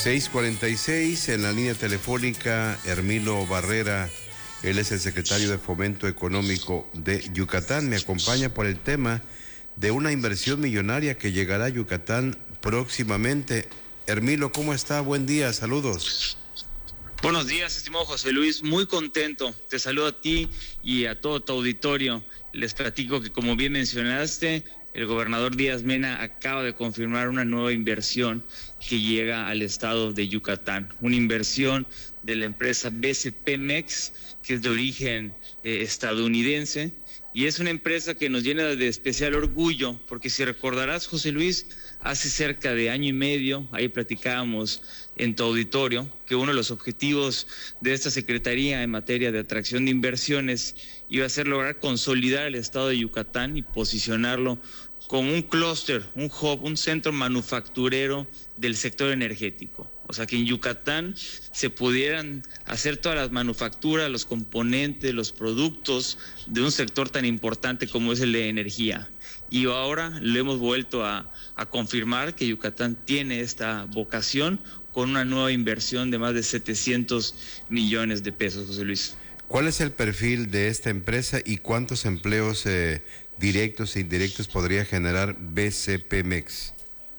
6:46 en la línea telefónica, Hermilo Barrera. Él es el secretario de Fomento Económico de Yucatán. Me acompaña por el tema de una inversión millonaria que llegará a Yucatán próximamente. Hermilo, ¿cómo está? Buen día, saludos. Buenos días, estimado José Luis, muy contento. Te saludo a ti y a todo tu auditorio. Les platico que, como bien mencionaste, el gobernador Díaz Mena acaba de confirmar una nueva inversión que llega al estado de Yucatán. Una inversión de la empresa BC Pemex, que es de origen estadounidense, y es una empresa que nos llena de especial orgullo, porque si recordarás, José Luis, hace cerca de año y medio, ahí platicábamos en tu auditorio, que uno de los objetivos de esta Secretaría en materia de atracción de inversiones iba a ser lograr consolidar el estado de Yucatán y posicionarlo como un clúster, un hub, un centro manufacturero del sector energético. O sea, que en Yucatán se pudieran hacer todas las manufacturas, los componentes, los productos de un sector tan importante como es el de energía. Y ahora lo hemos vuelto a confirmar que Yucatán tiene esta vocación con una nueva inversión de más de 700 millones de pesos, José Luis. ¿Cuál es el perfil de esta empresa y cuántos empleos directos e indirectos podría generar BC Pemex?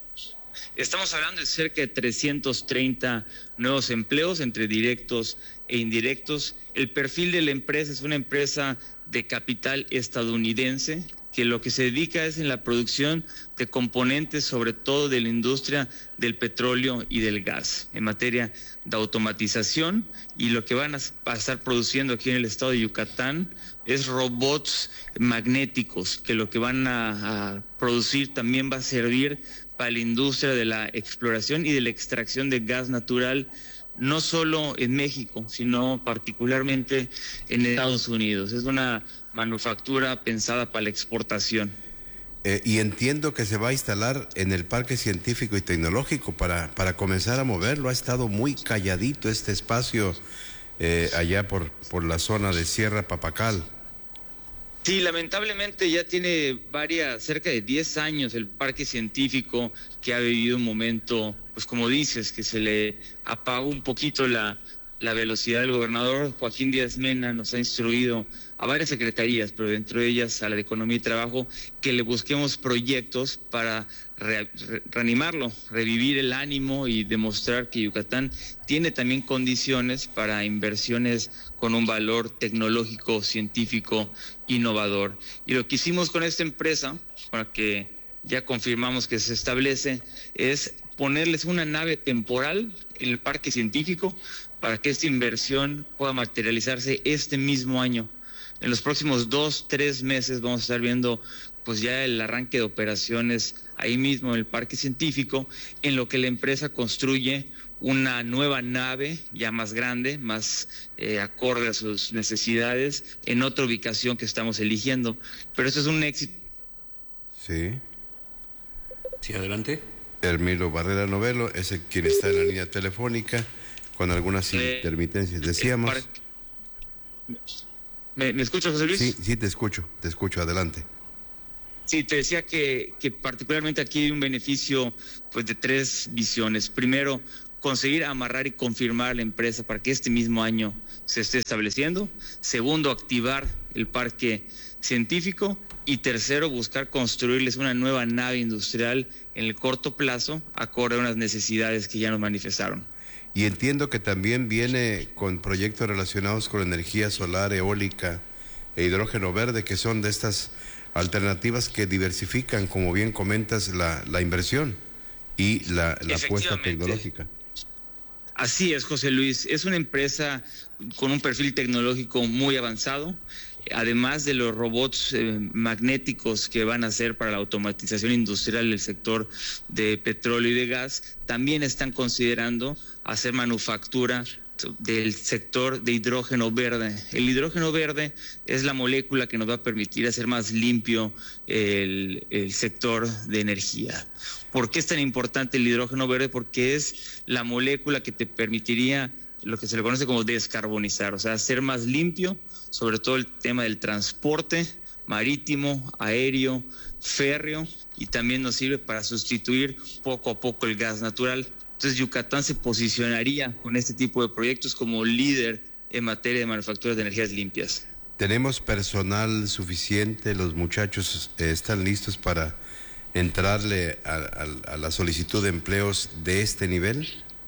Estamos hablando de cerca de 330 nuevos empleos entre directos e indirectos. El perfil de la empresa es una empresa de capital estadounidense que lo que se dedica es en la producción de componentes, sobre todo de la industria del petróleo y del gas, en materia de automatización, y lo que van a estar produciendo aquí en el estado de Yucatán es robots magnéticos, que lo que van a producir también va a servir para la industria de la exploración y de la extracción de gas natural, no solo en México, sino particularmente en Estados Unidos. Es una manufactura pensada para la exportación. Y entiendo que se va a instalar en el Parque Científico y Tecnológico para comenzar a moverlo. Ha estado muy calladito este espacio allá por la zona de Sierra Papacal. Sí, lamentablemente ya tiene cerca de 10 años el Parque Científico, que ha vivido un momento, pues como dices, que se le apagó un poquito la velocidad. Del gobernador Joaquín Díaz Mena nos ha instruido a varias secretarías, pero dentro de ellas a la de Economía y Trabajo, que le busquemos proyectos para reanimarlo, revivir el ánimo y demostrar que Yucatán tiene también condiciones para inversiones con un valor tecnológico, científico, innovador. Y lo que hicimos con esta empresa, para que ya confirmamos que se establece, es ponerles una nave temporal en el Parque Científico para que esta inversión pueda materializarse este mismo año. En los próximos 2-3 meses vamos a estar viendo pues ya el arranque de operaciones ahí mismo en el Parque Científico, en lo que la empresa construye una nueva nave ya más grande, más acorde a sus necesidades, en otra ubicación que estamos eligiendo. Pero eso es un éxito. Sí. Sí, adelante. Hermilo Barrera Novelo es quien está en la línea telefónica con algunas intermitencias, decíamos. ¿Me escuchas, José Luis? Sí, te escucho, adelante. Sí, te decía que particularmente aquí hay un beneficio pues de 3 visiones. Primero, conseguir amarrar y confirmar la empresa para que este mismo año se esté estableciendo. Segundo, activar el parque científico. Y tercero, buscar construirles una nueva nave industrial en el corto plazo, acorde a unas necesidades que ya nos manifestaron. Y entiendo que también viene con proyectos relacionados con energía solar, eólica e hidrógeno verde, que son de estas alternativas que diversifican, como bien comentas, la inversión y la apuesta tecnológica. Así es, José Luis. Es una empresa con un perfil tecnológico muy avanzado. Además de los robots magnéticos que van a ser para la automatización industrial del sector de petróleo y de gas, también están considerando hacer manufactura del sector de hidrógeno verde. El hidrógeno verde es la molécula que nos va a permitir hacer más limpio el sector de energía. ¿Por qué es tan importante el hidrógeno verde? Porque es la molécula que te permitiría lo que se le conoce como descarbonizar, o sea, hacer más limpio, sobre todo el tema del transporte marítimo, aéreo, férreo, y también nos sirve para sustituir poco a poco el gas natural. Entonces Yucatán se posicionaría con este tipo de proyectos como líder en materia de manufacturas de energías limpias. ¿Tenemos personal suficiente? ¿Los muchachos están listos para entrarle a la solicitud de empleos de este nivel?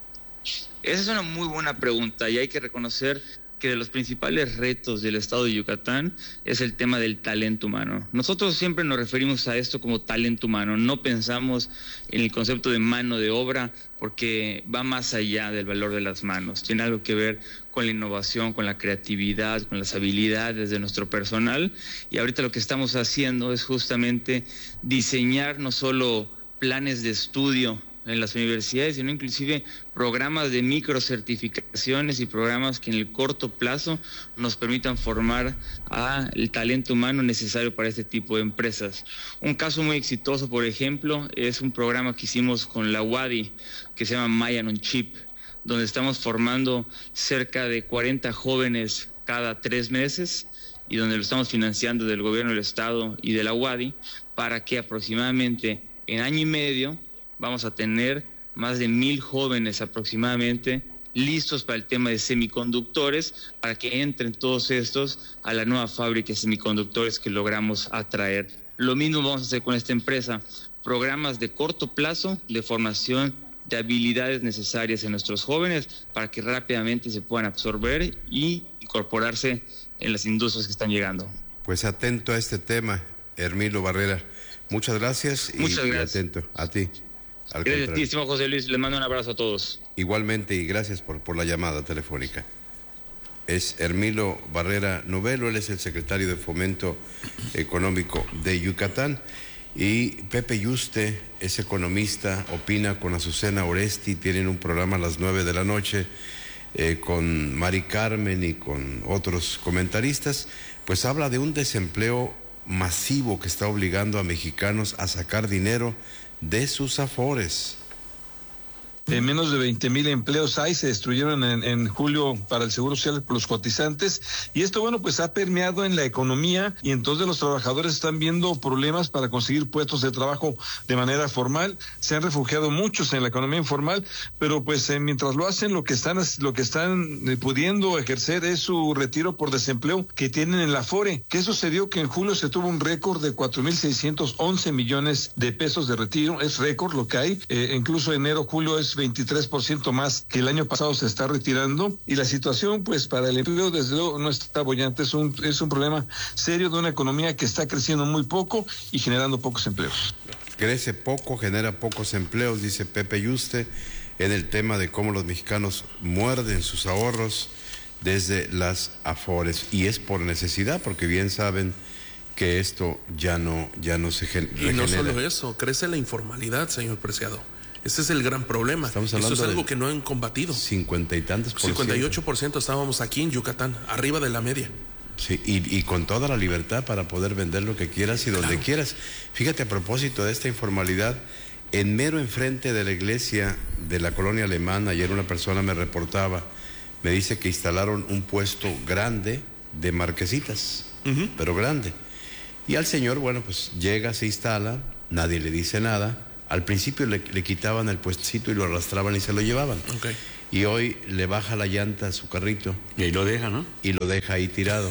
Esa es una muy buena pregunta y hay que reconocer que de los principales retos del estado de Yucatán es el tema del talento humano. Nosotros siempre nos referimos a esto como talento humano, no pensamos en el concepto de mano de obra porque va más allá del valor de las manos, tiene algo que ver con la innovación, con la creatividad, con las habilidades de nuestro personal y ahorita lo que estamos haciendo es justamente diseñar no solo planes de estudio en las universidades, sino inclusive programas de microcertificaciones y programas que en el corto plazo nos permitan formar al talento humano necesario para este tipo de empresas. Un caso muy exitoso, por ejemplo, es un programa que hicimos con la UADY, que se llama Mayan on Chip, donde estamos formando cerca de 40 jóvenes cada 3 meses y donde lo estamos financiando del gobierno del estado y de la UADY para que aproximadamente en año y medio vamos a tener más de 1,000 jóvenes aproximadamente listos para el tema de semiconductores, para que entren todos estos a la nueva fábrica de semiconductores que logramos atraer. Lo mismo vamos a hacer con esta empresa, programas de corto plazo de formación de habilidades necesarias en nuestros jóvenes para que rápidamente se puedan absorber y incorporarse en las industrias que están llegando. Pues atento a este tema, Hermilo Barrera. Muchas gracias. Muchas gracias. Y atento a ti. Gracias a ti, estimado José Luis. Les mando un abrazo a todos. Igualmente, y gracias por la llamada telefónica. Es Hermilo Barrera Novelo, él es el secretario de Fomento Económico de Yucatán. Y Pepe Yuste es economista, opina con Azucena Oresti, tienen un programa a las 9 de la noche con Mari Carmen y con otros comentaristas, pues habla de un desempleo masivo que está obligando a mexicanos a sacar dinero de sus afores. Menos de 20,000 empleos hay, se destruyeron en julio para el Seguro Social por los cotizantes, y esto, bueno, pues ha permeado en la economía, y entonces los trabajadores están viendo problemas para conseguir puestos de trabajo de manera formal. Se han refugiado muchos en la economía informal, pero pues mientras lo hacen, lo que están pudiendo ejercer es su retiro por desempleo que tienen en la Afore. ¿Qué sucedió? Que en julio se tuvo un récord de 4,611 millones de pesos de retiro, es récord lo que hay, incluso enero-julio es 23% más que el año pasado se está retirando, y la situación pues para el empleo desde luego no está bollante, es un problema serio de una economía que está creciendo muy poco y generando pocos empleos. Crece poco, genera pocos empleos, dice Pepe Yuste, en el tema de cómo los mexicanos muerden sus ahorros desde las afores, y es por necesidad, porque bien saben que esto ya no se regenera. Y no solo eso, crece la informalidad, señor Preciado. Ese es el gran problema. Estamos hablando Esto es algo que no han combatido. 50 y tantos por 58% estábamos aquí en Yucatán, arriba de la media. Sí, y con toda la libertad para poder vender lo que quieras y donde quieras. Fíjate, a propósito de esta informalidad, en mero enfrente de la iglesia de la colonia alemana, ayer una persona me reportaba, me dice que instalaron un puesto grande de marquesitas, pero grande. Y al señor, bueno, pues llega, se instala, nadie le dice nada. Al principio le quitaban el puestecito y lo arrastraban y se lo llevaban. Okay. Y hoy le baja la llanta a su carrito. Y ahí lo deja, ¿no? Y lo deja ahí tirado.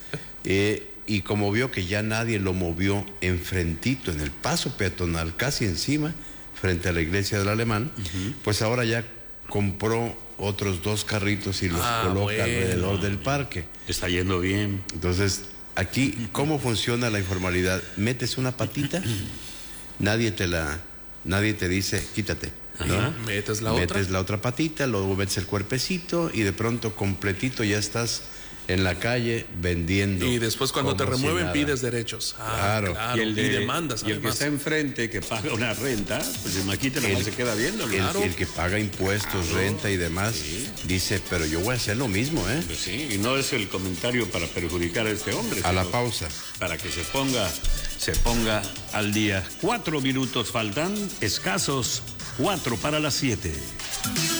Y como vio que ya nadie lo movió enfrentito, en el paso peatonal, casi encima, frente a la iglesia del Alemán, pues ahora ya compró otros 2 carritos y los coloca alrededor del parque. Está yendo bien. Entonces, aquí, ¿cómo funciona la informalidad? Metes una patita, nadie te dice, quítate, ¿no? Metes la otra patita, luego metes el cuerpecito y de pronto completito ya estás en la calle vendiendo. Y después cuando te remueven pides derechos. Claro. Y demandas. Y el que está enfrente, que paga una renta, pues imagínate, nomás se queda viendo. El que paga impuestos, renta y demás, dice, pero yo voy a hacer lo mismo, ¿eh? Pues sí, y no es el comentario para perjudicar a este hombre. A la pausa. Para que se ponga al día. 4 minutos faltan, escasos 4 para las 7.